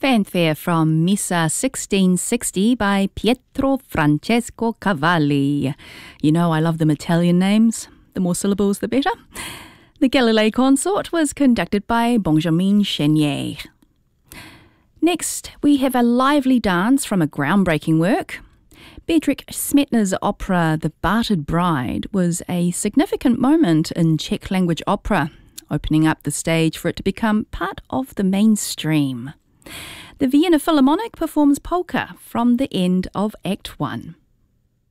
Fanfare from Missa 1660 by Pietro Francesco Cavalli. You know I love them Italian names. The more syllables, the better. The Galilei Consort was conducted by Benjamin Chenier. Next, we have a lively dance from a groundbreaking work. Bedřich Smetana's opera The Bartered Bride was a significant moment in Czech language opera, opening up the stage for it to become part of the mainstream. The Vienna Philharmonic performs polka from the end of Act 1.